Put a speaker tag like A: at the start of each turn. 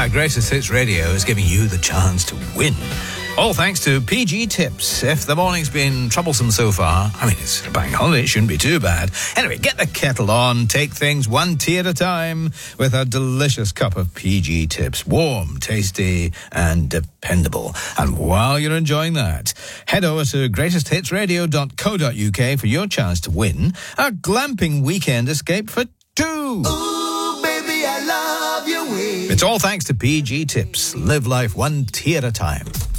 A: Greatest Hits Radio is giving you the chance to win. All thanks to PG Tips. If the morning's been troublesome so far, I mean, it's a bank holiday, it shouldn't be too bad. Anyway, get the kettle on, take things one tea at a time with a delicious cup of PG Tips. Warm, tasty, and dependable. And while you're enjoying that, head over to greatesthitsradio.co.uk for your chance to win a glamping weekend escape for two.
B: Ooh, baby, I love your way.
A: It's all thanks to PG Tips. Live life one tea at a time.